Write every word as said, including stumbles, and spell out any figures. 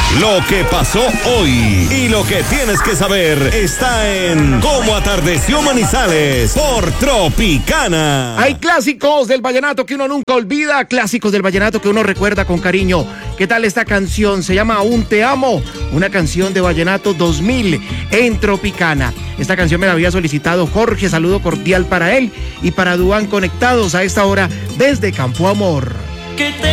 Lo que pasó hoy y lo que tienes que saber está en Cómo atardeció Manizales por Tropicana. Hay clásicos del vallenato que uno nunca olvida, clásicos del vallenato que uno recuerda con cariño. ¿Qué tal esta canción? Se llama Aún te amo, una canción de vallenato dos mil en Tropicana. Esta canción me la había solicitado Jorge, saludo cordial para él y para Duan, conectados a esta hora desde Campo Amor.